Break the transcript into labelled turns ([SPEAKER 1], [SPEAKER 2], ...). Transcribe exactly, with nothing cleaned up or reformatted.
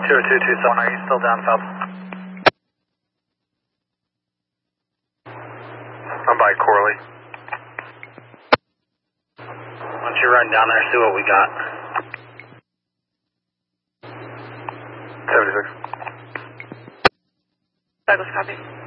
[SPEAKER 1] two two two seven, are you still down south? I'm by Corley. Why don't you run down there and see what we got? seventy-six.
[SPEAKER 2] Douglas, copy.